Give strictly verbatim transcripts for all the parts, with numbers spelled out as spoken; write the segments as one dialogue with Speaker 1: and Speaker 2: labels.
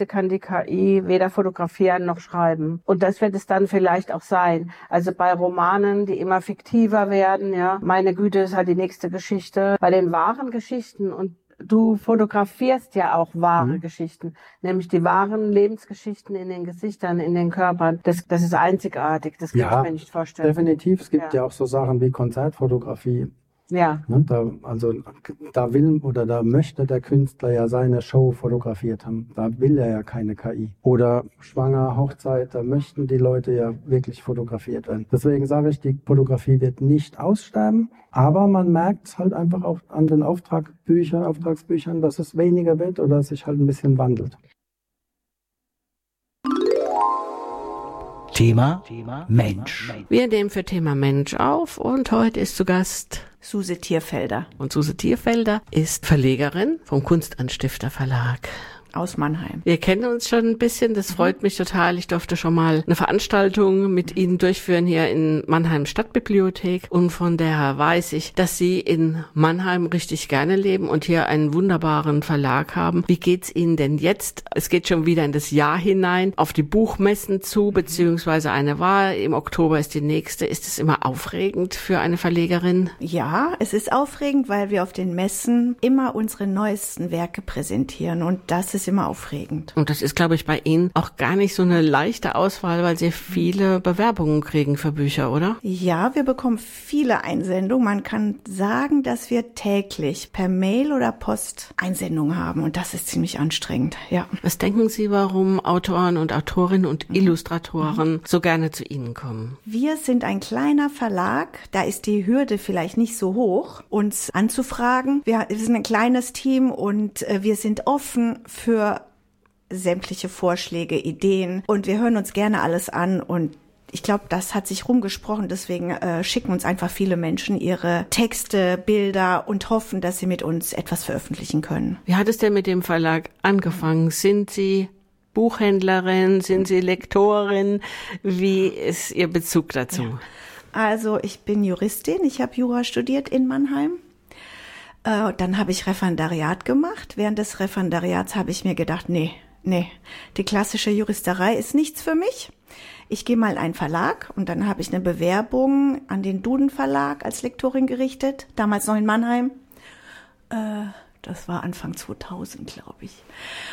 Speaker 1: kann die K I weder fotografieren noch schreiben. Und das wird es dann vielleicht auch sein. Also bei Romanen, die immer fiktiver werden, ja, meine Güte, ist halt die nächste Geschichte. Bei den wahren Geschichten, und du fotografierst ja auch wahre mhm. Geschichten, nämlich die wahren Lebensgeschichten in den Gesichtern, in den Körpern. Das, das ist einzigartig, das kann ja, ich mir nicht vorstellen.
Speaker 2: Definitiv, es gibt ja, ja auch so Sachen wie Konzertfotografie.
Speaker 1: Ja.
Speaker 2: Ne, da, also da will oder da möchte der Künstler ja seine Show fotografiert haben. Da will er ja keine K I. Oder schwanger, Hochzeit, da möchten die Leute ja wirklich fotografiert werden. Deswegen sage ich, die Fotografie wird nicht aussterben, aber man merkt es halt einfach auch an den Auftragbüchern, Auftragsbüchern, dass es weniger wird oder es sich halt ein bisschen wandelt.
Speaker 3: Thema Mensch.
Speaker 4: Wir nehmen für Thema Mensch auf und heute ist zu Gast
Speaker 5: Suse Thierfelder.
Speaker 4: Und Suse Thierfelder ist Verlegerin vom Kunstanstifter Verlag
Speaker 5: aus Mannheim.
Speaker 4: Wir kennen uns schon ein bisschen, das freut mich total. Ich durfte schon mal eine Veranstaltung mit Ihnen durchführen hier in Mannheim Stadtbibliothek und von daher weiß ich, dass Sie in Mannheim richtig gerne leben und hier einen wunderbaren Verlag haben. Wie geht's Ihnen denn jetzt? Es geht schon wieder in das Jahr hinein, auf die Buchmessen zu, beziehungsweise eine Wahl. Im Oktober ist die nächste. Ist es immer aufregend für eine Verlegerin?
Speaker 5: Ja, es ist aufregend, weil wir auf den Messen immer unsere neuesten Werke präsentieren und das ist immer aufregend.
Speaker 4: Und das ist, glaube ich, bei Ihnen auch gar nicht so eine leichte Auswahl, weil Sie viele Bewerbungen kriegen für Bücher, oder?
Speaker 5: Ja, wir bekommen viele Einsendungen. Man kann sagen, dass wir täglich per Mail oder Post Einsendungen haben und das ist ziemlich anstrengend, ja.
Speaker 4: Was denken Sie, warum Autoren und Autorinnen und Illustratoren mhm. so gerne zu Ihnen kommen?
Speaker 5: Wir sind ein kleiner Verlag, da ist die Hürde vielleicht nicht so hoch, uns anzufragen. Wir sind ein kleines Team und wir sind offen für für sämtliche Vorschläge, Ideen und wir hören uns gerne alles an und ich glaube, das hat sich rumgesprochen, deswegen äh, schicken uns einfach viele Menschen ihre Texte, Bilder und hoffen, dass sie mit uns etwas veröffentlichen können.
Speaker 4: Wie hat es denn mit dem Verlag angefangen? Sind Sie Buchhändlerin, sind Sie Lektorin? Wie ist Ihr Bezug dazu?
Speaker 5: Ja. Also ich bin Juristin, ich habe Jura studiert in Mannheim. Äh, dann habe ich Referendariat gemacht. Während des Referendariats habe ich mir gedacht, nee, nee, die klassische Juristerei ist nichts für mich. Ich gehe mal in einen Verlag und dann habe ich eine Bewerbung an den Duden Verlag als Lektorin gerichtet, damals noch in Mannheim. Äh, das war Anfang zweitausend, glaube ich.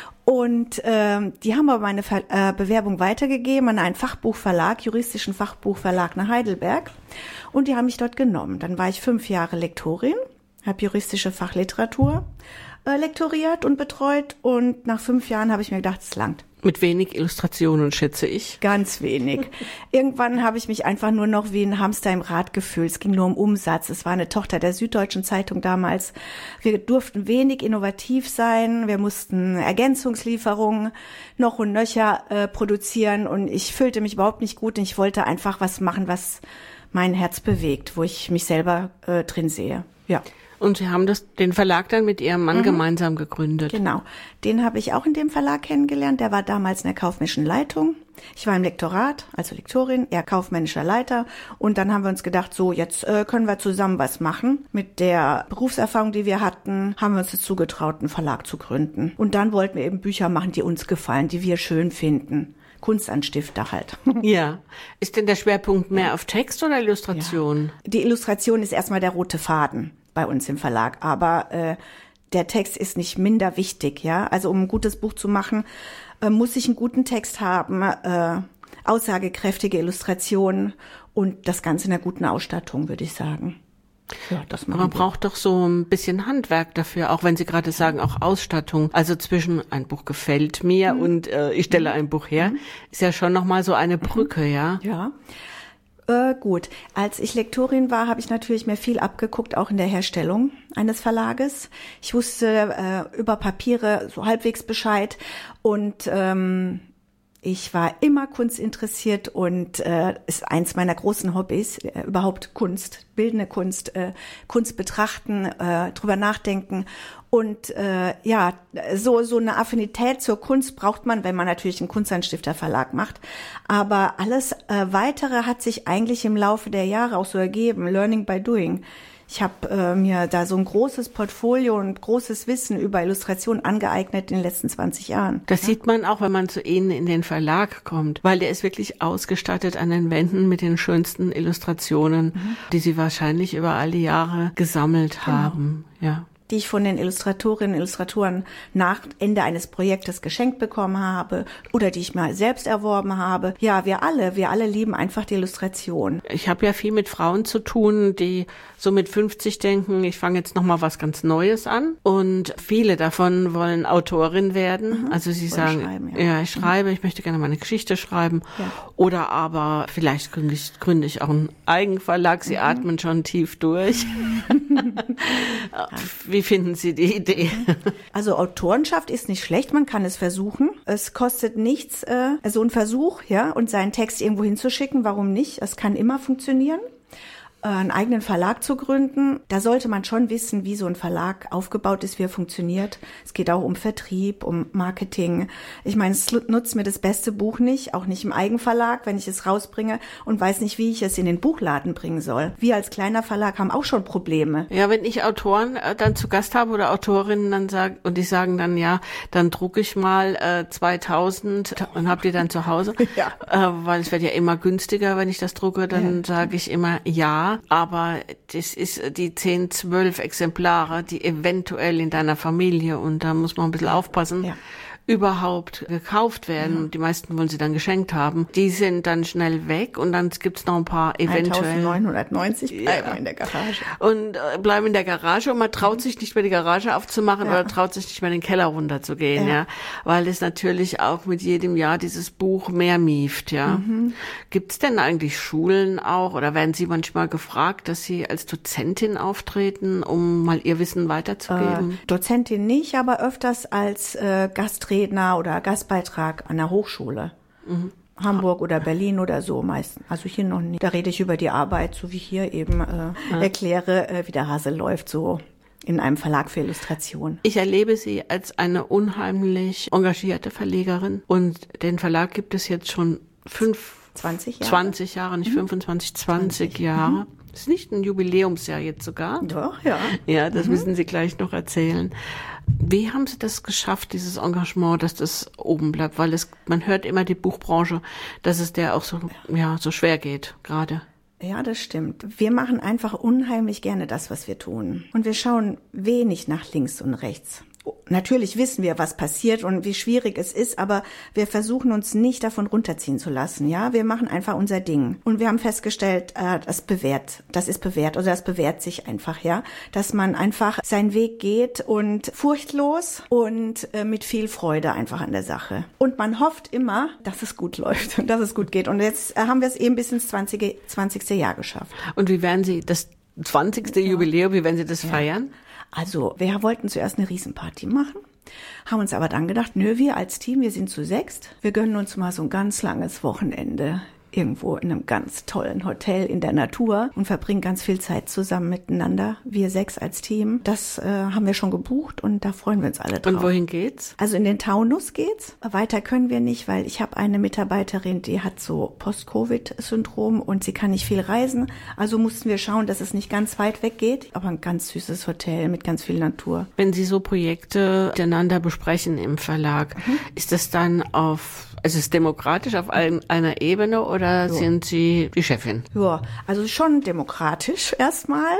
Speaker 5: Und äh, die haben aber meine Ver- äh, Bewerbung weitergegeben an einen Fachbuchverlag, juristischen Fachbuchverlag nach Heidelberg. Und die haben mich dort genommen. Dann war ich fünf Jahre Lektorin. Habe juristische Fachliteratur äh, lektoriert und betreut und nach fünf Jahren habe ich mir gedacht, es langt.
Speaker 4: Mit wenig Illustrationen, schätze ich.
Speaker 5: Ganz wenig. Irgendwann habe ich mich einfach nur noch wie ein Hamster im Rad gefühlt. Es ging nur um Umsatz. Es war eine Tochter der Süddeutschen Zeitung damals. Wir durften wenig innovativ sein. Wir mussten Ergänzungslieferungen noch und nöcher äh, produzieren und ich fühlte mich überhaupt nicht gut und ich wollte einfach was machen, was mein Herz bewegt, wo ich mich selber äh, drin sehe. Ja.
Speaker 4: Und Sie haben das, den Verlag dann mit Ihrem Mann mhm. gemeinsam gegründet.
Speaker 5: Genau. Den habe ich auch in dem Verlag kennengelernt. Der war damals in der kaufmännischen Leitung. Ich war im Lektorat, also Lektorin, er kaufmännischer Leiter. Und dann haben wir uns gedacht, so, jetzt äh, können wir zusammen was machen. Mit der Berufserfahrung, die wir hatten, haben wir uns dazu getraut, einen Verlag zu gründen. Und dann wollten wir eben Bücher machen, die uns gefallen, die wir schön finden. Kunstanstifter halt.
Speaker 4: Ja. Ist denn der Schwerpunkt mehr auf Text oder Illustration?
Speaker 5: Ja. Die Illustration ist erstmal der rote Faden bei uns im Verlag, aber äh, der Text ist nicht minder wichtig, ja. Also um ein gutes Buch zu machen, äh, muss ich einen guten Text haben, äh, aussagekräftige Illustrationen und das Ganze in einer guten Ausstattung, würde ich sagen.
Speaker 4: Ja, das man wir. braucht doch so ein bisschen Handwerk dafür, auch wenn Sie gerade sagen, auch Ausstattung. Also zwischen ein Buch gefällt mir mhm. und äh, ich stelle ein Buch her, mhm. ist ja schon nochmal so eine Brücke, ja?
Speaker 5: Ja. Äh, gut, als ich Lektorin war, habe ich natürlich mir viel abgeguckt, auch in der Herstellung eines Verlages. Ich wusste äh, über Papiere so halbwegs Bescheid und ähm, ich war immer kunstinteressiert und äh, ist eins meiner großen Hobbys, äh, überhaupt Kunst, bildende Kunst, äh, Kunst betrachten, äh, drüber nachdenken. Und äh, ja, so so eine Affinität zur Kunst braucht man, wenn man natürlich einen Kunstanstifter-Verlag macht. Aber alles äh, Weitere hat sich eigentlich im Laufe der Jahre auch so ergeben, learning by doing. Ich habe äh, mir da so ein großes Portfolio und großes Wissen über Illustration angeeignet in den letzten zwanzig Jahren.
Speaker 4: Das ja? sieht man auch, wenn man zu Ihnen in den Verlag kommt, weil der ist wirklich ausgestattet an den Wänden mit den schönsten Illustrationen, mhm. die Sie wahrscheinlich über all die Jahre gesammelt genau. haben. Ja.
Speaker 5: Die ich von den Illustratorinnen und Illustratoren nach Ende eines Projektes geschenkt bekommen habe oder die ich mal selbst erworben habe. Ja, wir alle, wir alle lieben einfach die Illustration.
Speaker 4: Ich habe ja viel mit Frauen zu tun, die so mit fünfzig denken, ich fange jetzt noch mal was ganz Neues an. Und viele davon wollen Autorin werden. Mhm. Also sie wollen sagen, ja. ja, ich schreibe, mhm. ich möchte gerne meine Geschichte schreiben. Ja. Oder aber vielleicht gründe ich, gründe ich auch einen Eigenverlag. Sie mhm. atmen schon tief durch. Wie finden Sie die Idee?
Speaker 5: Also Autorenschaft ist nicht schlecht, man kann es versuchen. Es kostet nichts, äh, so ein Versuch, ja, und seinen Text irgendwo hinzuschicken. Warum nicht? Es kann immer funktionieren. Einen eigenen Verlag zu gründen, da sollte man schon wissen, wie so ein Verlag aufgebaut ist, wie er funktioniert. Es geht auch um Vertrieb, um Marketing. Ich meine, es nutzt mir das beste Buch nicht, auch nicht im Eigenverlag, wenn ich es rausbringe und weiß nicht, wie ich es in den Buchladen bringen soll. Wir als kleiner Verlag haben auch schon Probleme.
Speaker 4: Ja, wenn ich Autoren äh, dann zu Gast habe oder Autorinnen dann sagen und die sagen dann, ja, dann drucke ich mal äh, zweitausend und hab die dann zu Hause, ja. äh, weil es wird ja immer günstiger, wenn ich das drucke, dann ja. sage ich immer, ja, aber das ist die zehn, zwölf Exemplare, die eventuell in deiner Familie, und da muss man ein bisschen aufpassen, ja. überhaupt gekauft werden. Ja. Die meisten wollen sie dann geschenkt haben. Die sind dann schnell weg und dann gibt's noch ein paar eventuell.
Speaker 5: neunzehnhundertneunzig bleiben
Speaker 4: ja.
Speaker 5: in der Garage.
Speaker 4: Und äh, bleiben in der Garage und man traut sich nicht mehr die Garage aufzumachen ja. oder traut sich nicht mehr in den Keller runterzugehen, ja. ja. Weil es natürlich auch mit jedem Jahr dieses Buch mehr mieft, ja. Mhm. Gibt's denn eigentlich Schulen auch oder werden Sie manchmal gefragt, dass Sie als Dozentin auftreten, um mal Ihr Wissen weiterzugeben?
Speaker 5: Äh, Dozentin nicht, aber öfters als äh, Gastredner oder Gastbeitrag an der Hochschule. Mhm. Hamburg oder Berlin oder so meistens. Also hier noch nicht. Da rede ich über die Arbeit, so wie ich hier eben äh, ja. erkläre, äh, wie der Hase läuft, so in einem Verlag für Illustration.
Speaker 4: Ich erlebe Sie als eine unheimlich engagierte Verlegerin und den Verlag gibt es jetzt schon fünf,
Speaker 5: zwanzig Jahre,
Speaker 4: zwanzig Jahre nicht mhm. fünfundzwanzig, zwanzig Jahre. Mhm. Das ist nicht ein Jubiläumsjahr jetzt sogar.
Speaker 5: Doch, ja.
Speaker 4: Ja, das mhm. müssen Sie gleich noch erzählen. Wie haben Sie das geschafft, dieses Engagement, dass das oben bleibt? Weil es, man hört immer die Buchbranche, dass es der auch so, ja, so schwer geht, gerade.
Speaker 5: Ja, das stimmt. Wir machen einfach unheimlich gerne das, was wir tun. Und wir schauen wenig nach links und rechts. Natürlich wissen wir, was passiert und wie schwierig es ist, aber wir versuchen uns nicht davon runterziehen zu lassen. Ja, wir machen einfach unser Ding. Und wir haben festgestellt, äh, das bewährt, das ist bewährt, oder das bewährt sich einfach, ja, dass man einfach seinen Weg geht und furchtlos und äh, mit viel Freude einfach an der Sache. Und man hofft immer, dass es gut läuft und dass es gut geht. Und jetzt äh, haben wir es eben bis ins zwanzigste Jahr geschafft.
Speaker 4: Und wie werden Sie das zwanzigste Ja. Jubiläum, wie werden Sie das ja. feiern?
Speaker 5: Also, wir wollten zuerst eine Riesenparty machen, haben uns aber dann gedacht, nö, wir als Team, wir sind zu sechst, wir gönnen uns mal so ein ganz langes Wochenende irgendwo in einem ganz tollen Hotel in der Natur und verbringen ganz viel Zeit zusammen miteinander, wir sechs als Team. Das äh, haben wir schon gebucht und da freuen wir uns alle drauf.
Speaker 4: Und wohin geht's?
Speaker 5: Also in den Taunus geht's. Weiter können wir nicht, weil ich habe eine Mitarbeiterin, die hat so Post-Covid-Syndrom und sie kann nicht viel reisen. Also mussten wir schauen, dass es nicht ganz weit weg geht, aber ein ganz süßes Hotel mit ganz viel Natur.
Speaker 4: Wenn Sie so Projekte miteinander besprechen im Verlag, mhm. ist das dann auf, also ist es demokratisch auf ein, einer Ebene oder Oder sind Sie die Chefin?
Speaker 5: Ja, also schon demokratisch erstmal.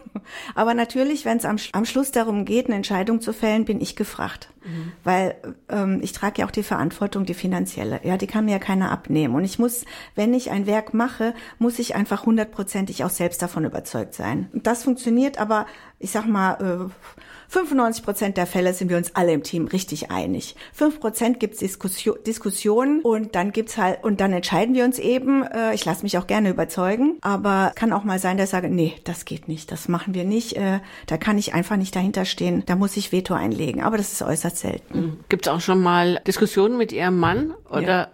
Speaker 5: Aber natürlich, wenn es am, am Schluss darum geht, eine Entscheidung zu fällen, bin ich gefragt. Mhm. Weil ähm, ich trage ja auch die Verantwortung, die finanzielle. Ja, die kann mir ja keiner abnehmen. Und ich muss, wenn ich ein Werk mache, muss ich einfach hundertprozentig auch selbst davon überzeugt sein. Und das funktioniert aber, ich sag mal, äh, fünfundneunzig Prozent der Fälle sind wir uns alle im Team richtig einig. fünf Prozent gibt's Diskussion, Diskussionen und dann gibt's halt, und dann entscheiden wir uns eben, äh, ich lasse mich auch gerne überzeugen, aber kann auch mal sein, dass ich sage, nee, das geht nicht, das machen wir nicht, äh, da kann ich einfach nicht dahinter stehen, da muss ich Veto einlegen, aber das ist äußerst selten.
Speaker 4: Gibt's auch schon mal Diskussionen mit Ihrem Mann oder?
Speaker 5: Ja.
Speaker 4: Nee.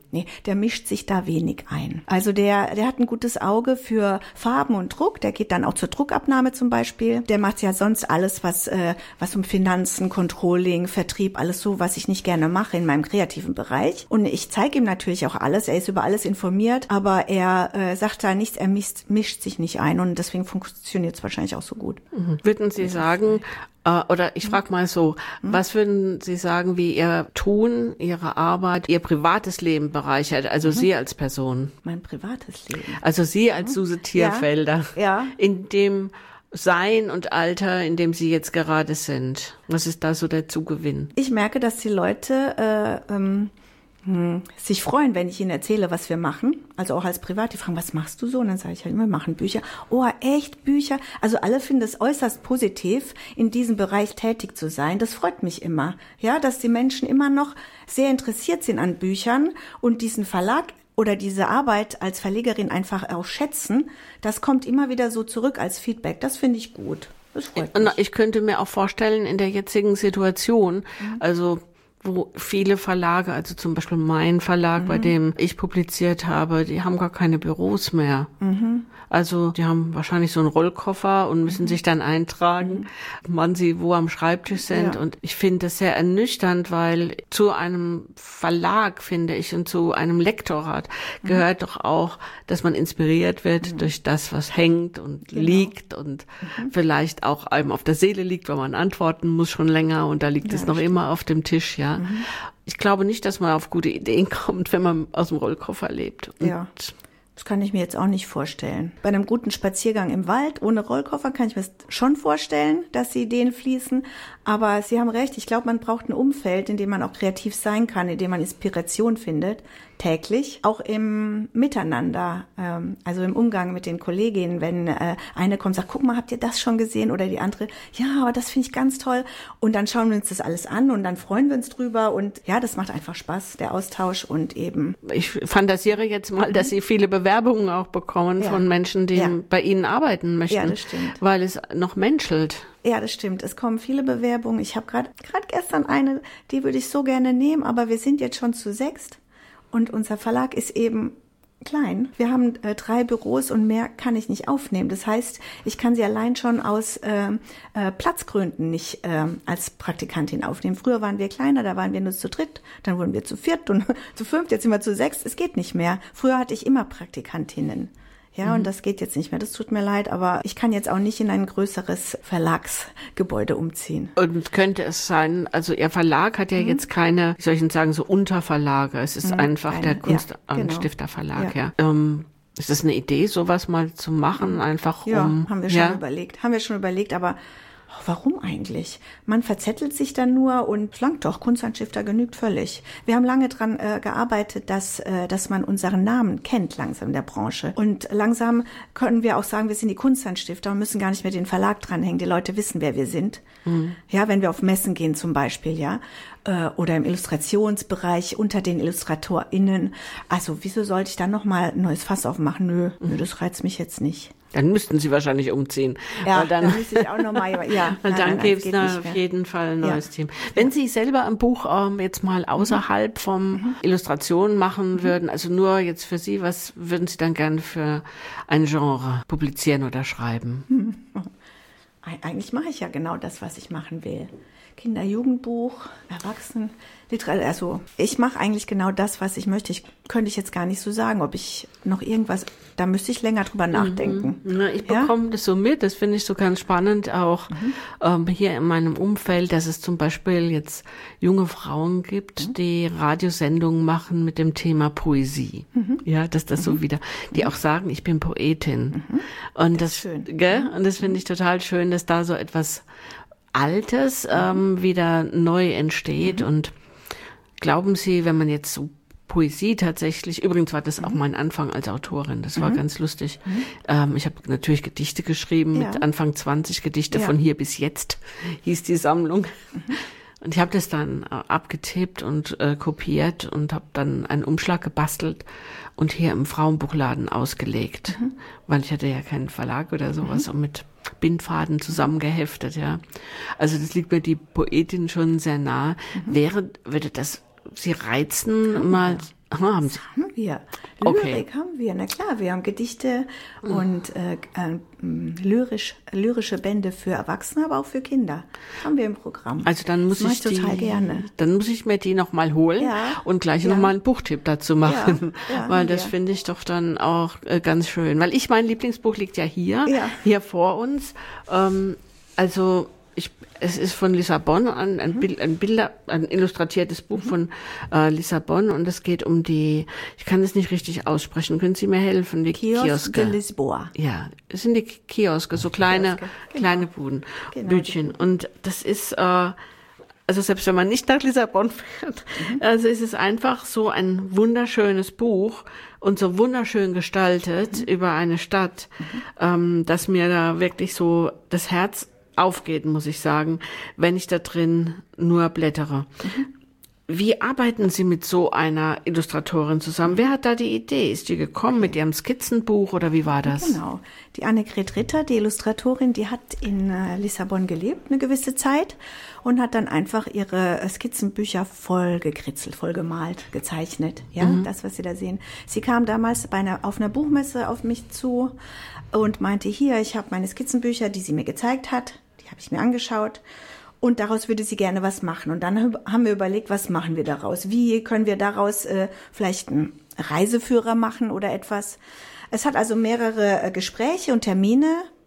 Speaker 5: Nee, der mischt sich da wenig ein. Also der, der hat ein gutes Auge für Farben und Druck. Der geht dann auch zur Druckabnahme zum Beispiel. Der macht ja sonst alles, was, äh, was um Finanzen, Controlling, Vertrieb, alles so, was ich nicht gerne mache in meinem kreativen Bereich. Und ich zeige ihm natürlich auch alles. Er ist über alles informiert, aber er äh, sagt da nichts, er mischt, mischt sich nicht ein und deswegen funktioniert es wahrscheinlich auch so gut.
Speaker 4: Mhm. Würden Sie sagen, äh, oder ich frage mal so, mhm. was würden Sie sagen, wie Ihr Tun, Ihre Arbeit, Ihr privates Leben bereichert, also mhm. Sie als Person?
Speaker 5: Mein privates Leben.
Speaker 4: Also Sie als Suse Thierfelder.
Speaker 5: Ja. ja.
Speaker 4: In dem Sein und Alter, in dem Sie jetzt gerade sind. Was ist da so der Zugewinn?
Speaker 5: Ich merke, dass die Leute äh, ähm, hm, sich freuen, wenn ich ihnen erzähle, was wir machen. Also auch als Privat. Die fragen, was machst du so? Und dann sage ich halt, wir machen Bücher. Oh, echt Bücher? Also alle finden es äußerst positiv, in diesem Bereich tätig zu sein. Das freut mich immer. Ja, dass die Menschen immer noch sehr interessiert sind an Büchern und diesen Verlag oder diese Arbeit als Verlegerin einfach auch schätzen, das kommt immer wieder so zurück als Feedback. Das finde ich gut. Das freut mich.
Speaker 4: Ich könnte mir auch vorstellen, in der jetzigen Situation, mhm. also wo viele Verlage, also zum Beispiel mein Verlag, mhm. bei dem ich publiziert habe, die haben gar keine Büros mehr. Mhm. Also die haben wahrscheinlich so einen Rollkoffer und müssen mhm. sich dann eintragen, mhm. wann sie wo am Schreibtisch sind. Ja. Und ich finde das sehr ernüchternd, weil zu einem Verlag, finde ich, und zu einem Lektorat mhm. gehört doch auch, dass man inspiriert wird mhm. durch das, was hängt und genau. liegt und mhm. vielleicht auch einem auf der Seele liegt, weil man antworten muss schon länger und da liegt ja, es noch stimmt. immer auf dem Tisch, ja. Mhm. Ich glaube nicht, dass man auf gute Ideen kommt, wenn man aus dem Rollkoffer lebt. Und
Speaker 5: ja. Das kann ich mir jetzt auch nicht vorstellen. Bei einem guten Spaziergang im Wald ohne Rollkoffer kann ich mir schon vorstellen, dass die Ideen fließen. Aber Sie haben recht, ich glaube, man braucht ein Umfeld, in dem man auch kreativ sein kann, in dem man Inspiration findet, täglich. Auch im Miteinander, ähm, also im Umgang mit den Kolleginnen, wenn äh, eine kommt und sagt, guck mal, habt ihr das schon gesehen? Oder die andere, ja, aber das finde ich ganz toll. Und dann schauen wir uns das alles an und dann freuen wir uns drüber. Und ja, das macht einfach Spaß, der Austausch und eben.
Speaker 4: Ich fantasiere jetzt mal, dass Sie viele Bewerbungen auch bekommen ja. von Menschen, die ja. bei Ihnen arbeiten möchten. Ja, das stimmt. Weil es noch menschelt.
Speaker 5: Ja, das stimmt. Es kommen viele Bewerbungen. Ich habe gerade gerade gestern eine, die würde ich so gerne nehmen, aber wir sind jetzt schon zu sechst und unser Verlag ist eben klein. Wir haben äh, drei Büros und mehr kann ich nicht aufnehmen. Das heißt, ich kann sie allein schon aus äh, äh, Platzgründen nicht äh, als Praktikantin aufnehmen. Früher waren wir kleiner, da waren wir nur zu dritt, dann wurden wir zu viert und zu fünft, jetzt sind wir zu sechst. Es geht nicht mehr. Früher hatte ich immer Praktikantinnen. Ja, mhm. und das geht jetzt nicht mehr. Das tut mir leid, aber ich kann jetzt auch nicht in ein größeres Verlagsgebäude umziehen.
Speaker 4: Und könnte es sein, also Ihr Verlag hat ja mhm. jetzt keine, wie soll ich denn sagen, so Unterverlage. Es ist mhm. einfach eine, der Kunst-Stifter-Verlag, ja. Genau. ja. Ähm, ist das eine Idee, sowas mal zu machen, einfach
Speaker 5: ja,
Speaker 4: um...
Speaker 5: Ja, haben wir schon ja? überlegt. Haben wir schon überlegt, aber... Warum eigentlich? Man verzettelt sich dann nur und schlankt doch, Kunstanstifter genügt völlig. Wir haben lange dran äh, gearbeitet, dass äh, dass man unseren Namen kennt langsam in der Branche. Und langsam können wir auch sagen, wir sind die Kunstanstifter und müssen gar nicht mehr den Verlag dranhängen. Die Leute wissen, wer wir sind. Mhm. Ja, wenn wir auf Messen gehen zum Beispiel, ja. Äh, oder im Illustrationsbereich unter den IllustratorInnen. Also wieso sollte ich dann nochmal ein neues Fass aufmachen? Nö, mhm. nö, das reizt mich jetzt nicht.
Speaker 4: Dann müssten Sie wahrscheinlich umziehen.
Speaker 5: Ja,
Speaker 4: weil dann,
Speaker 5: dann müsste ich auch nochmal, ja.
Speaker 4: Und dann gäbe es da auf jeden Fall ein neues ja. Team. Wenn Sie selber ein Buch ähm, jetzt mal außerhalb mhm. vom mhm. Illustrationen machen mhm. würden, also nur jetzt für Sie, was würden Sie dann gerne für ein Genre publizieren oder schreiben?
Speaker 5: Mhm. Eigentlich mache ich ja genau das, was ich machen will. Kinder-, Jugendbuch, Erwachsenen, Literatur. Also ich mache eigentlich genau das, was ich möchte. Ich könnte ich jetzt gar nicht so sagen, ob ich noch irgendwas, da müsste ich länger drüber nachdenken.
Speaker 4: Mhm. Ich bekomme ja? das so mit, das finde ich so ganz spannend auch mhm. ähm, hier in meinem Umfeld, dass es zum Beispiel jetzt junge Frauen gibt, mhm. die Radiosendungen machen mit dem Thema Poesie. Mhm. Ja, dass das mhm. so wieder, die auch sagen, ich bin Poetin. Mhm. Und das, das, schön. Gell? Und das finde ich total schön, dass da so etwas Altes ähm, wieder neu entsteht. Mhm. Und glauben Sie, wenn man jetzt so Poesie tatsächlich, übrigens war das mhm. auch mein Anfang als Autorin, das war mhm. ganz lustig. Mhm. Ähm, ich habe natürlich Gedichte geschrieben, ja. mit Anfang zwanzig Gedichte ja. von hier bis jetzt, hieß die Sammlung. Mhm. Und ich habe das dann äh, abgetippt und äh, kopiert und habe dann einen Umschlag gebastelt und hier im Frauenbuchladen ausgelegt, mhm. weil ich hatte ja keinen Verlag oder sowas mhm. und mit Bindfaden zusammengeheftet, ja. Also das liegt mir die Poetin schon sehr nah. Mhm. Wäre, würde das Sie reizen,
Speaker 5: kann
Speaker 4: mal,
Speaker 5: ja.
Speaker 4: Ah, haben Sie?
Speaker 5: Haben wir.
Speaker 4: Okay.
Speaker 5: Lyrik haben wir, na klar. Wir haben Gedichte mhm. und äh, äh, lyrisch, lyrische Bände für Erwachsene, aber auch für Kinder. Haben wir im Programm.
Speaker 4: Also dann muss
Speaker 5: das
Speaker 4: ich,
Speaker 5: ich total
Speaker 4: die,
Speaker 5: gerne.
Speaker 4: Dann muss ich mir die nochmal holen
Speaker 5: ja.
Speaker 4: und gleich
Speaker 5: ja.
Speaker 4: nochmal einen Buchtipp dazu machen.
Speaker 5: Ja. Ja,
Speaker 4: weil das finde ich doch dann auch äh, ganz schön. Weil ich, mein Lieblingsbuch liegt ja hier,
Speaker 5: ja.
Speaker 4: hier vor uns. Ähm, also ich, es ist von Lissabon, ein, ein, Bild, ein Bilder, ein illustratiertes Buch mhm. von äh, Lissabon und es geht um die, ich kann es nicht richtig aussprechen, können Sie mir helfen? Die
Speaker 5: Kiosk
Speaker 4: Kioske.
Speaker 5: de Lisboa.
Speaker 4: Ja, es sind die Kioske, so kleine,
Speaker 5: Kioske. Genau.
Speaker 4: kleine Buden,
Speaker 5: genau.
Speaker 4: Bütchen. Und das ist, äh, also selbst wenn man nicht nach Lissabon fährt, mhm. also ist es einfach so ein wunderschönes Buch und so wunderschön gestaltet mhm. über eine Stadt, mhm. ähm, dass mir da wirklich so das Herz aufgeht, muss ich sagen, wenn ich da drin nur blättere. Mhm. Wie arbeiten Sie mit so einer Illustratorin zusammen? Wer hat da die Idee? Ist die gekommen mit ihrem Skizzenbuch oder wie war das?
Speaker 5: Genau. Die Annegret Ritter, die Illustratorin, die hat in äh, Lissabon gelebt eine gewisse Zeit und hat dann einfach ihre Skizzenbücher voll gekritzelt, voll gemalt, gezeichnet. Ja, mhm. das, was Sie da sehen. Sie kam damals bei einer, auf einer Buchmesse auf mich zu und meinte, hier, ich habe meine Skizzenbücher, die sie mir gezeigt hat. Die habe ich mir angeschaut und daraus würde sie gerne was machen. Und dann haben wir überlegt, was machen wir daraus? Wie können wir daraus äh, vielleicht einen Reiseführer machen oder etwas? Es hat also mehrere äh, Gespräche und Termine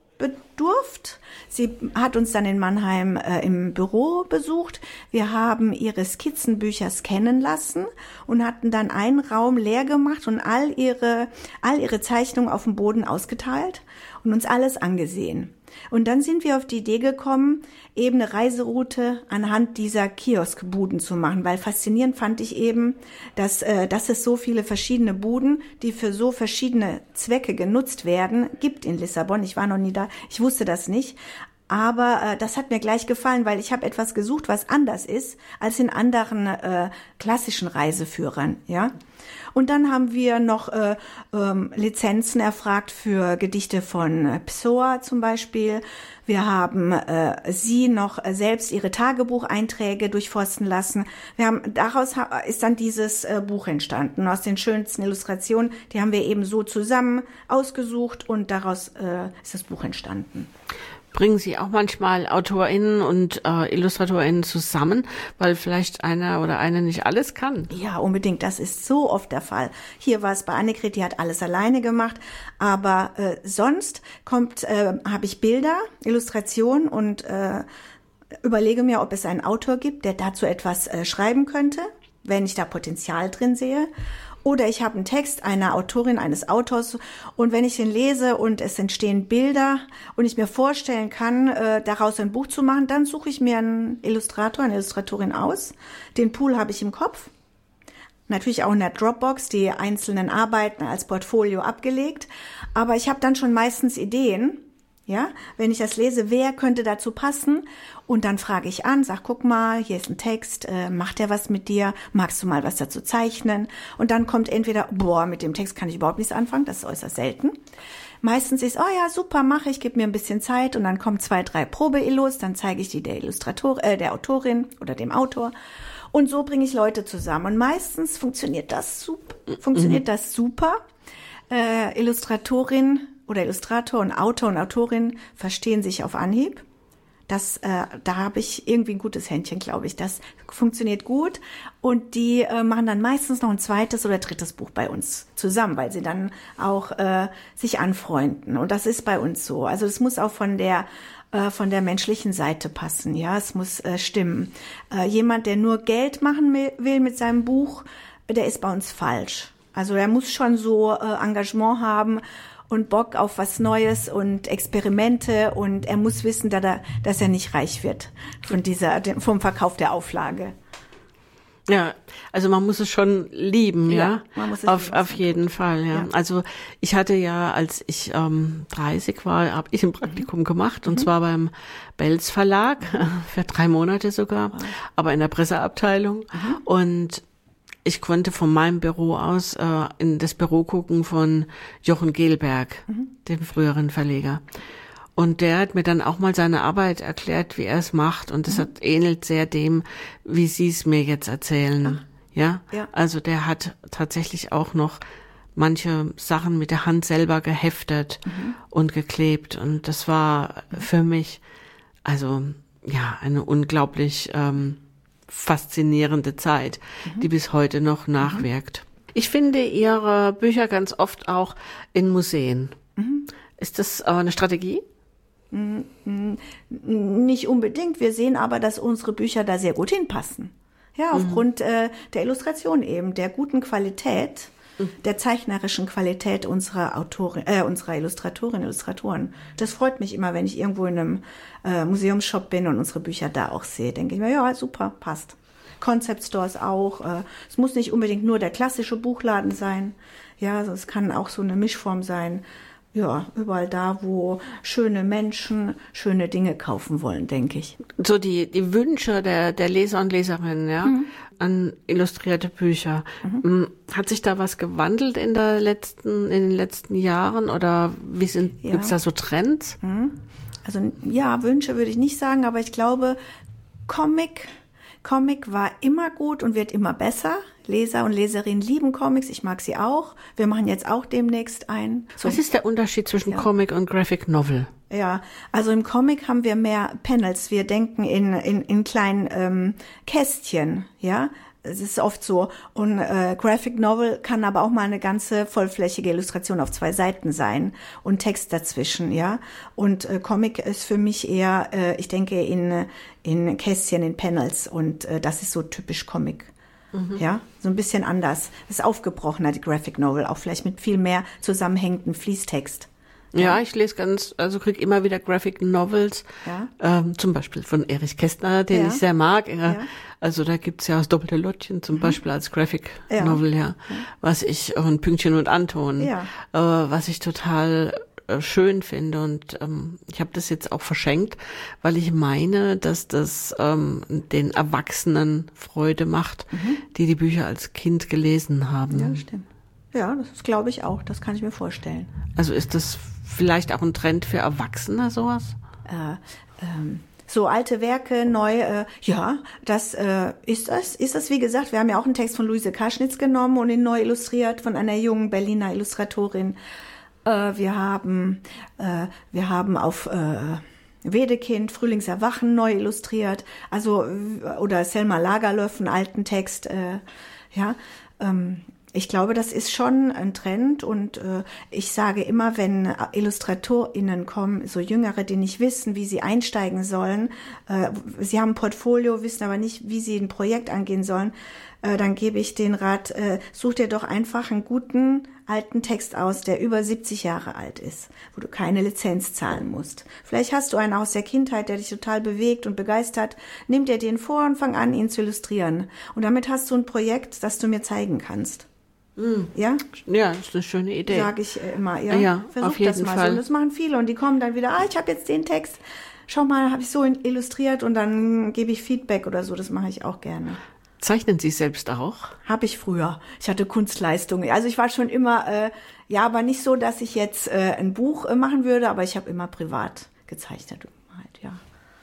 Speaker 5: bedurft. Sie hat uns dann in Mannheim äh, im Büro besucht. Wir haben ihre Skizzenbücher scannen lassen und hatten dann einen Raum leer gemacht und all ihre, all ihre Zeichnungen auf dem Boden ausgeteilt und uns alles angesehen. Und dann sind wir auf die Idee gekommen, eben eine Reiseroute anhand dieser Kioskbuden zu machen, weil faszinierend fand ich eben, dass, äh, dass es so viele verschiedene Buden, die für so verschiedene Zwecke genutzt werden, gibt in Lissabon. Ich war noch nie da, ich wusste das nicht. Aber äh, das hat mir gleich gefallen, weil ich habe etwas gesucht, was anders ist als in anderen äh, klassischen Reiseführern, ja. Und dann haben wir noch äh, ähm, Lizenzen erfragt für Gedichte von äh, Pessoa zum Beispiel. Wir haben äh, sie noch äh, selbst ihre Tagebucheinträge durchforsten lassen. Wir haben daraus ha- ist dann dieses äh, Buch entstanden. Aus den schönsten Illustrationen, die haben wir eben so zusammen ausgesucht und daraus äh, ist das Buch entstanden.
Speaker 4: Bringen Sie auch manchmal AutorInnen und äh, IllustratorInnen zusammen, weil vielleicht einer oder eine nicht alles kann?
Speaker 5: Ja, unbedingt. Das ist so oft der Fall. Hier war es bei Annegret, die hat alles alleine gemacht. Aber äh, sonst kommt, äh, habe ich Bilder, Illustrationen und äh, überlege mir, ob es einen Autor gibt, der dazu etwas äh, schreiben könnte, wenn ich da Potenzial drin sehe. Oder ich habe einen Text einer Autorin, eines Autors und wenn ich den lese und es entstehen Bilder und ich mir vorstellen kann, äh, daraus ein Buch zu machen, dann suche ich mir einen Illustrator, eine Illustratorin aus. Den Pool habe ich im Kopf. Natürlich auch in der Dropbox die einzelnen Arbeiten als Portfolio abgelegt. Aber ich habe dann schon meistens Ideen. Ja, wenn ich das lese, wer könnte dazu passen? Und dann frage ich an, sag, guck mal, hier ist ein Text, äh, macht der was mit dir? Magst du mal was dazu zeichnen? Und dann kommt entweder, boah, mit dem Text kann ich überhaupt nichts anfangen, das ist äußerst selten. Meistens ist, oh ja, super, mache ich, gib mir ein bisschen Zeit und dann kommen zwei, drei Probe-Illus, dann zeige ich die der Illustrator, äh, der Autorin oder dem Autor. Und so bringe ich Leute zusammen. Und meistens funktioniert das super, funktioniert mhm. das super. Äh, Illustratorin oder Illustrator und Autor und Autorin verstehen sich auf Anhieb. Das, äh, da habe ich irgendwie ein gutes Händchen, glaube ich. Das funktioniert gut und die äh, machen dann meistens noch ein zweites oder drittes Buch bei uns zusammen, weil sie dann auch äh, sich anfreunden. Und das ist bei uns so. Also es muss auch von der äh, von der menschlichen Seite passen. Ja, es muss äh, stimmen. Äh, jemand, der nur Geld machen will mit seinem Buch, der ist bei uns falsch. Also er muss schon so äh, Engagement haben und Bock auf was Neues und Experimente und er muss wissen, dass er, dass er nicht reich wird von dieser, vom Verkauf der Auflage.
Speaker 4: Ja, also man muss es schon lieben, ja,
Speaker 5: ja man muss es
Speaker 4: auf
Speaker 5: lieben.
Speaker 4: auf jeden Fall, ja. ja. Also ich hatte ja, als ich ähm, dreißig war, habe ich ein Praktikum mhm. gemacht und mhm. zwar beim Belz Verlag für drei Monate sogar, wow. aber in der Presseabteilung mhm. und ich konnte von meinem Büro aus äh, in das Büro gucken von Jochen Gelberg, mhm. dem früheren Verleger. Und der hat mir dann auch mal seine Arbeit erklärt, wie er es macht. Und das mhm. hat, ähnelt sehr dem, wie Sie es mir jetzt erzählen. Ach. Ja?
Speaker 5: Ja.
Speaker 4: Also der hat tatsächlich auch noch manche Sachen mit der Hand selber geheftet mhm. und geklebt. Und das war für mich, also ja, eine unglaublich ähm, faszinierende Zeit, mhm. die bis heute noch nachwirkt. Mhm. Ich finde Ihre Bücher ganz oft auch in Museen. Mhm. Ist das äh, eine Strategie?
Speaker 5: Nicht unbedingt. Wir sehen aber, dass unsere Bücher da sehr gut hinpassen. Ja, aufgrund mhm. äh, der Illustration eben, der guten Qualität, mhm. der zeichnerischen Qualität unserer Autorin, äh, unserer Illustratorinnen, Illustratoren. Das freut mich immer, wenn ich irgendwo in einem äh, Museumsshop bin und unsere Bücher da auch sehe. Denke ich mir, ja, super, passt. Concept Stores auch. Äh, es muss nicht unbedingt nur der klassische Buchladen sein. Ja, also es kann auch so eine Mischform sein. Ja, überall da, wo schöne Menschen schöne Dinge kaufen wollen, denke ich.
Speaker 4: So die die Wünsche der der Leser und Leserinnen, ja, mhm. an illustrierte Bücher. Mhm. Hat sich da was gewandelt in der letzten in den letzten Jahren oder wie sind ja. gibt's da so Trends?
Speaker 5: Mhm. Also ja, Wünsche würde ich nicht sagen, aber ich glaube, Comic Comic war immer gut und wird immer besser. Leser und Leserinnen lieben Comics, ich mag sie auch. Wir machen jetzt auch demnächst ein.
Speaker 4: So, was ist der Unterschied zwischen ja. Comic und Graphic Novel?
Speaker 5: Ja, also im Comic haben wir mehr Panels. Wir denken in in, in kleinen ähm, Kästchen, ja. Es ist oft so. Und äh, Graphic Novel kann aber auch mal eine ganze vollflächige Illustration auf zwei Seiten sein und Text dazwischen, ja. Und äh, Comic ist für mich eher, äh, ich denke, in in Kästchen, in Panels. Und äh, das ist so typisch Comic. Mhm. Ja, so ein bisschen anders. Das ist aufgebrochener, die Graphic Novel, auch vielleicht mit viel mehr zusammenhängenden Fließtext.
Speaker 4: Ja, ja, ich lese ganz, also krieg immer wieder Graphic Novels,
Speaker 5: ja.
Speaker 4: ähm, zum Beispiel von Erich Kästner, den
Speaker 5: ja.
Speaker 4: ich sehr mag. Ja.
Speaker 5: Ja.
Speaker 4: Also da gibt's ja das Doppelte Lottchen zum mhm. Beispiel als Graphic
Speaker 5: ja.
Speaker 4: Novel, ja.
Speaker 5: ja.
Speaker 4: Was ich, und Pünktchen und Anton,
Speaker 5: ja.
Speaker 4: äh, was ich total äh, schön finde. Und ähm, ich habe das jetzt auch verschenkt, weil ich meine, dass das ähm, den Erwachsenen Freude macht, mhm. die die Bücher als Kind gelesen haben.
Speaker 5: Ja, stimmt. Ja, das glaube ich auch. Das kann ich mir vorstellen.
Speaker 4: Also ist das vielleicht auch ein Trend für Erwachsene, sowas?
Speaker 5: Äh, ähm, so alte Werke, neu, äh, ja, das äh, ist das. Ist das, wie gesagt, wir haben ja auch einen Text von Luise Kaschnitz genommen und ihn neu illustriert von einer jungen Berliner Illustratorin. Äh, wir haben, äh, wir haben auf äh, Wedekind, Frühlingserwachen neu illustriert. Also, oder Selma Lagerlöf, einen alten Text, äh, ja, ähm, ich glaube, das ist schon ein Trend und äh, ich sage immer, wenn IllustratorInnen kommen, so Jüngere, die nicht wissen, wie sie einsteigen sollen, äh, sie haben ein Portfolio, wissen aber nicht, wie sie ein Projekt angehen sollen, äh, dann gebe ich den Rat, äh, such dir doch einfach einen guten alten Text aus, der über siebzig Jahre alt ist, wo du keine Lizenz zahlen musst. Vielleicht hast du einen aus der Kindheit, der dich total bewegt und begeistert. Nimm dir den vor und fang an, ihn zu illustrieren. Und damit hast du ein Projekt, das du mir zeigen kannst.
Speaker 4: Mhm.
Speaker 5: Ja?
Speaker 4: Ja, das ist eine schöne Idee.
Speaker 5: Sage ich immer, ja.
Speaker 4: Ja,
Speaker 5: Versuch
Speaker 4: auf jeden
Speaker 5: das mal
Speaker 4: Fall.
Speaker 5: so. Und das machen viele und die kommen dann wieder, ah, ich habe jetzt den Text, schau mal, habe ich so illustriert und dann gebe ich Feedback oder so, das mache ich auch gerne.
Speaker 4: Zeichnen Sie selbst auch?
Speaker 5: Habe ich früher. Ich hatte Kunstleistungen. Also ich war schon immer, äh, ja, aber nicht so, dass ich jetzt äh, ein Buch äh, machen würde, aber ich habe immer privat gezeichnet. Halt, ja.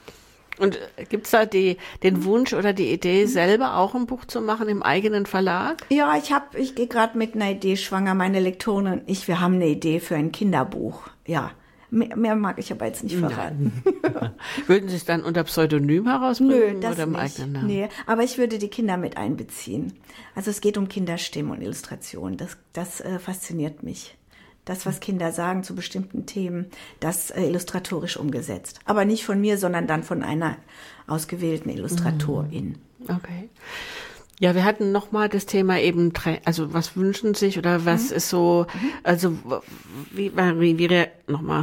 Speaker 4: Und gibt's da die, den Wunsch oder die Idee, selber auch ein Buch zu machen im eigenen Verlag?
Speaker 5: Ja, ich habe, ich gehe gerade mit einer Idee schwanger. Meine Lektorin und ich, wir haben eine Idee für ein Kinderbuch. Ja, mehr, mehr mag ich aber jetzt nicht verraten.
Speaker 4: Würden Sie es dann unter Pseudonym herausbringen?
Speaker 5: Nö, das
Speaker 4: oder im
Speaker 5: nicht.
Speaker 4: eigenen Namen?
Speaker 5: Nee, aber ich würde die Kinder mit einbeziehen. Also es geht um Kinderstimmen und Illustration. Das, das äh, fasziniert mich. Das, was Kinder sagen zu bestimmten Themen, das äh, illustratorisch umgesetzt. Aber nicht von mir, sondern dann von einer ausgewählten Illustratorin.
Speaker 4: Okay. Ja, wir hatten nochmal das Thema eben, also was wünschen sich oder was mhm. ist so, also wie, wie, wie nochmal,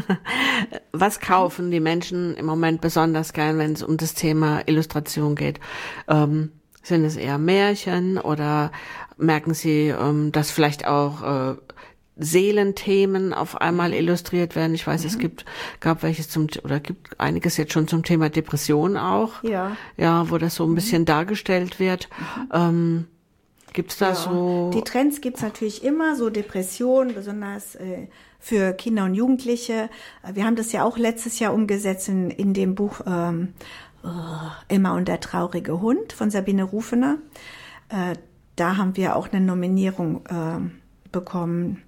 Speaker 4: was kaufen die Menschen im Moment besonders gern, wenn es um das Thema Illustration geht? Ähm, sind es eher Märchen oder merken Sie, ähm, dass vielleicht auch äh, Seelenthemen auf einmal illustriert werden? Ich weiß, mhm. es gibt, gab welches zum, oder gibt einiges jetzt schon zum Thema Depression auch.
Speaker 5: Ja.
Speaker 4: Ja, wo das so ein bisschen mhm. dargestellt wird. Mhm. Ähm, gibt's da
Speaker 5: ja.
Speaker 4: so?
Speaker 5: Die Trends gibt's natürlich immer, so Depressionen, besonders äh, für Kinder und Jugendliche. Wir haben das ja auch letztes Jahr umgesetzt in, in dem Buch ähm, oh, Emma und der traurige Hund von Sabine Rufener. Äh, da haben wir auch eine Nominierung äh, bekommen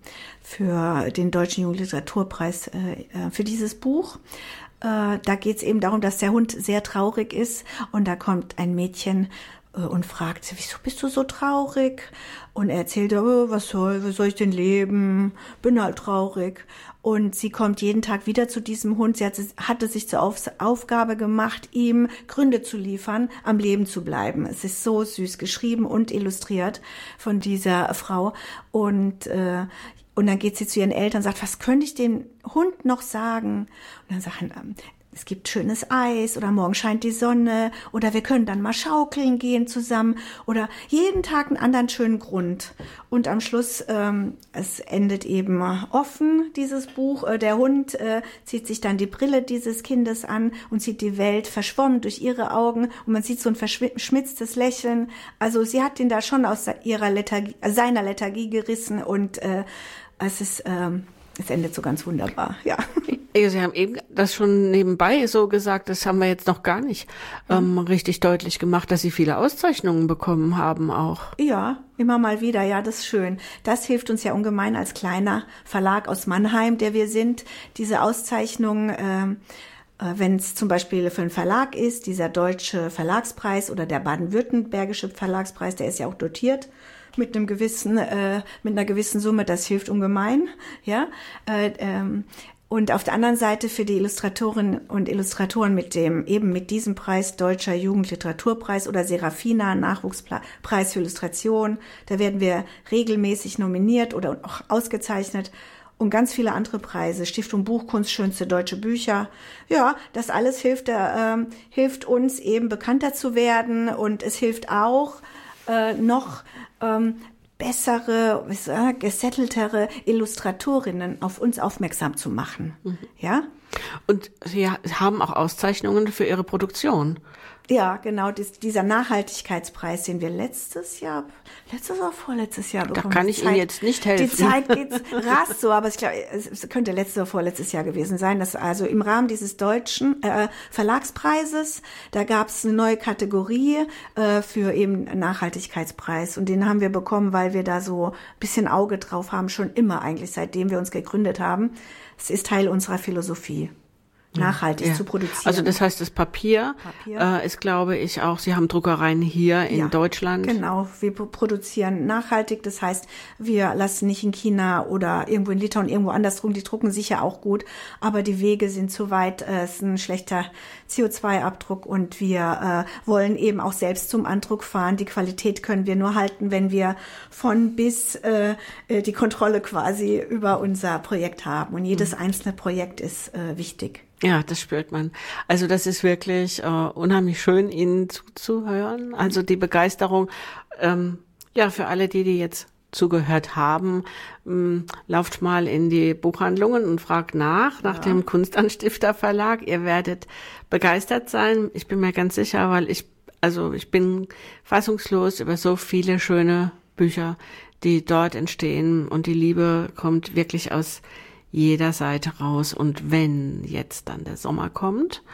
Speaker 5: für den Deutschen Jugendliteraturpreis äh, für dieses Buch. Äh, da geht es eben darum, dass der Hund sehr traurig ist und da kommt ein Mädchen und fragt sie, wieso bist du so traurig? Und er erzählt, oh, was soll, was soll ich denn leben? Bin halt traurig. Und sie kommt jeden Tag wieder zu diesem Hund. Sie hatte, hatte sich zur Auf, Aufgabe gemacht, ihm Gründe zu liefern, am Leben zu bleiben. Es ist so süß geschrieben und illustriert von dieser Frau. Und, äh, und dann geht sie zu ihren Eltern und sagt, was könnte ich dem Hund noch sagen? Und dann sagen, es gibt schönes Eis oder morgen scheint die Sonne oder wir können dann mal schaukeln gehen zusammen oder jeden Tag einen anderen schönen Grund. Und am Schluss, ähm, es endet eben offen, dieses Buch. Äh, der Hund äh, zieht sich dann die Brille dieses Kindes an und sieht die Welt verschwommen durch ihre Augen und man sieht so ein verschmitztes Lächeln. Also sie hat ihn da schon aus ihrer Lethargie, seiner Lethargie gerissen und äh, es ist... Ähm, Es endet so ganz wunderbar, ja.
Speaker 4: Sie haben eben das schon nebenbei so gesagt, das haben wir jetzt noch gar nicht ähm, richtig deutlich gemacht, dass Sie viele Auszeichnungen bekommen haben auch.
Speaker 5: Ja, immer mal wieder, ja, das ist schön. Das hilft uns ja ungemein als kleiner Verlag aus Mannheim, der wir sind. Diese Auszeichnungen, äh, wenn es zum Beispiel für einen Verlag ist, dieser Deutsche Verlagspreis oder der Baden-Württembergische Verlagspreis, der ist ja auch dotiert mit einem gewissen, äh, mit einer gewissen Summe, das hilft ungemein, ja. Äh, ähm, und auf der anderen Seite für die Illustratorinnen und Illustratoren mit dem, eben mit diesem Preis, Deutscher Jugendliteraturpreis oder Serafina, Nachwuchspreis für Illustration, da werden wir regelmäßig nominiert oder auch ausgezeichnet. Und ganz viele andere Preise, Stiftung Buchkunst, schönste deutsche Bücher. Ja, das alles hilft, äh, hilft uns eben bekannter zu werden und es hilft auch äh, noch ähm, bessere, äh, gesetteltere Illustratorinnen auf uns aufmerksam zu machen. Mhm. Ja?
Speaker 4: Und Sie haben auch Auszeichnungen für Ihre Produktion.
Speaker 5: Ja, genau, dies, dieser Nachhaltigkeitspreis, den wir letztes Jahr, letztes oder vorletztes Jahr bekommen.
Speaker 4: Da kann ich
Speaker 5: Zeit,
Speaker 4: Ihnen jetzt nicht helfen.
Speaker 5: Die Zeit geht rasch so, aber ich glaube, es könnte letztes oder vorletztes Jahr gewesen sein. Dass also im Rahmen dieses deutschen äh, Verlagspreises, da gab es eine neue Kategorie äh, für eben Nachhaltigkeitspreis und den haben wir bekommen, weil wir da so ein bisschen Auge drauf haben, schon immer eigentlich, seitdem wir uns gegründet haben. Es ist Teil unserer Philosophie. Nachhaltig ja. zu produzieren.
Speaker 4: Also das heißt, das Papier, Papier. Äh, ist, glaube ich, auch, Sie haben Druckereien hier in
Speaker 5: ja,
Speaker 4: Deutschland.
Speaker 5: Genau, wir produzieren nachhaltig, das heißt, wir lassen nicht in China oder irgendwo in Litauen, irgendwo anders drucken, die drucken sicher auch gut, aber die Wege sind zu weit, es ist ein schlechter C O zwei Abdruck und wir äh, wollen eben auch selbst zum Andruck fahren. Die Qualität können wir nur halten, wenn wir von bis äh, die Kontrolle quasi über unser Projekt haben und jedes mhm. einzelne Projekt ist äh, wichtig.
Speaker 4: Ja, das spürt man. Also das ist wirklich äh, unheimlich schön, Ihnen zuzuhören. Also die Begeisterung, ähm, ja, für alle, die, die jetzt zugehört haben, ähm, lauft mal in die Buchhandlungen und fragt nach, nach ja. dem Kunstanstifter Verlag. Ihr werdet begeistert sein. Ich bin mir ganz sicher, weil ich, also ich bin fassungslos über so viele schöne Bücher, die dort entstehen und die Liebe kommt wirklich aus jeder Seite raus. Und wenn jetzt dann der Sommer kommt,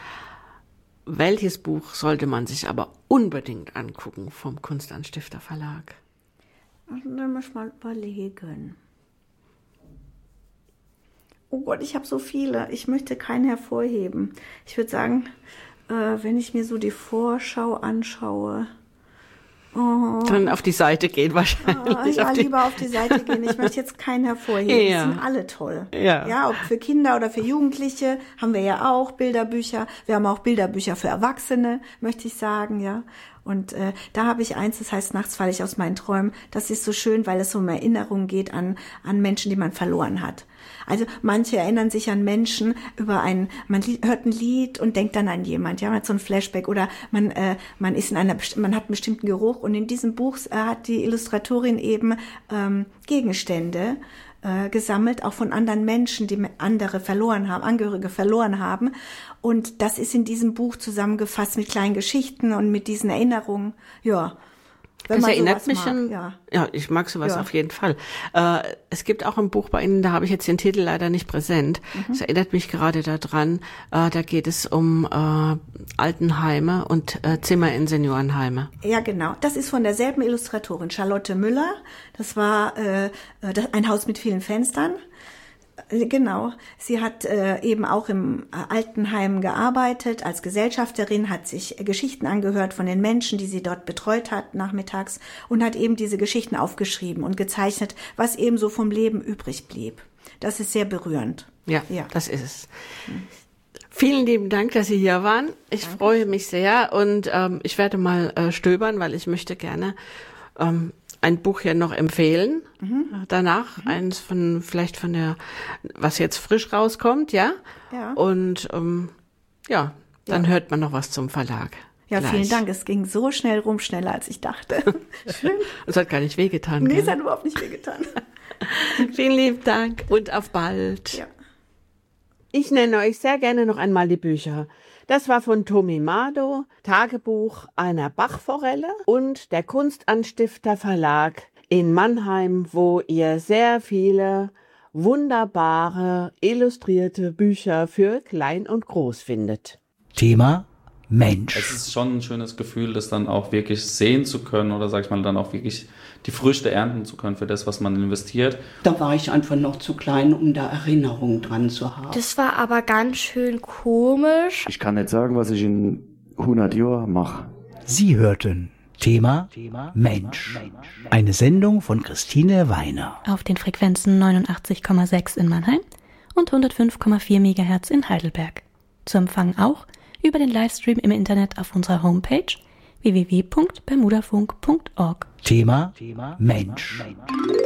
Speaker 4: welches Buch sollte man sich aber unbedingt angucken vom Kunstanstifter Verlag?
Speaker 5: Dann muss ich mal überlegen. Oh Gott, ich habe so viele. Ich möchte keinen hervorheben. Ich würde sagen, äh, wenn ich mir so die Vorschau anschaue,
Speaker 4: Oh. Dann auf die Seite gehen wahrscheinlich.
Speaker 5: Oh, ja, auf lieber auf die Seite gehen. Ich möchte jetzt keinen hervorheben. Ja. Die sind alle toll.
Speaker 4: Ja.
Speaker 5: Ja, ob für Kinder oder für Jugendliche haben wir ja auch Bilderbücher. Wir haben auch Bilderbücher für Erwachsene, möchte ich sagen, ja. Und äh, da habe ich eins, das heißt Nachts falle ich aus meinen Träumen. Das ist so schön, weil es so um Erinnerungen geht an an Menschen, die man verloren hat. Also manche erinnern sich an Menschen über ein, man hört ein Lied und denkt dann an jemand, ja, man hat so ein Flashback oder man äh, man ist in einer, man hat einen bestimmten Geruch und in diesem Buch äh, hat die Illustratorin eben ähm, Gegenstände äh, gesammelt, auch von anderen Menschen, die andere verloren haben, Angehörige verloren haben. Und das ist in diesem Buch zusammengefasst mit kleinen Geschichten und mit diesen Erinnerungen, ja. Wenn
Speaker 4: das
Speaker 5: man
Speaker 4: erinnert
Speaker 5: sowas
Speaker 4: mich
Speaker 5: mag,
Speaker 4: an,
Speaker 5: ja.
Speaker 4: ja, ich mag sowas
Speaker 5: Ja.
Speaker 4: auf jeden Fall. Äh, es gibt auch ein Buch bei Ihnen, da habe ich jetzt den Titel leider nicht präsent. Es erinnert mich gerade daran, äh, da geht es um äh, Altenheime und äh, Zimmer in Seniorenheime.
Speaker 5: Ja, genau. Das ist von derselben Illustratorin, Charlotte Müller. Das war äh, das, ein Haus mit vielen Fenstern. Äh, Genau. Sie hat äh, eben auch im äh, Altenheim gearbeitet als Gesellschafterin, hat sich äh, Geschichten angehört von den Menschen, die sie dort betreut hat nachmittags und hat eben diese Geschichten aufgeschrieben und gezeichnet, was eben so vom Leben übrig blieb. Das ist sehr berührend.
Speaker 4: Ja,
Speaker 5: Ja.
Speaker 4: das ist es. Vielen lieben Dank, dass Sie hier waren. Ich
Speaker 5: Danke.
Speaker 4: freue mich sehr und ähm, ich werde mal äh, stöbern, weil ich möchte gerne ähm, ein Buch hier noch empfehlen. Mhm. Danach mhm. eins von, vielleicht von der, was jetzt frisch rauskommt, ja?
Speaker 5: Ja.
Speaker 4: Und ähm, ja, dann
Speaker 5: Ja.
Speaker 4: hört man noch was zum Verlag.
Speaker 5: Ja,
Speaker 4: Gleich.
Speaker 5: vielen Dank. Es ging so schnell rum, schneller als ich dachte. Schön.
Speaker 4: Es hat gar nicht wehgetan.
Speaker 5: Nee,
Speaker 4: gell?
Speaker 5: es hat überhaupt nicht wehgetan.
Speaker 4: Vielen lieben Dank und auf bald.
Speaker 5: Ja.
Speaker 1: Ich nenne euch sehr gerne noch einmal die Bücher. Das war von Tommy Mado, Tagebuch einer Bachforelle und der Kunstanstifter Verlag in Mannheim, wo ihr sehr viele wunderbare illustrierte Bücher für Klein und Groß findet.
Speaker 3: Thema Mensch.
Speaker 6: Es ist schon ein schönes Gefühl, das dann auch wirklich sehen zu können oder sag ich mal dann auch wirklich die Früchte ernten zu können für das, was man investiert.
Speaker 7: Da war ich einfach noch zu klein, um da Erinnerungen dran zu haben.
Speaker 8: Das war aber ganz schön komisch.
Speaker 9: Ich kann nicht sagen, was ich in hundert Jahren mache.
Speaker 3: Sie hörten Thema Mensch. Eine Sendung von Christine Weiner.
Speaker 10: Auf den Frequenzen neunundachtzig Komma sechs in Mannheim und hundertfünf Komma vier Megahertz in Heidelberg. Zu empfangen auch über den Livestream im Internet auf unserer Homepage w w w punkt bermudafunk punkt org.
Speaker 3: Thema Mensch.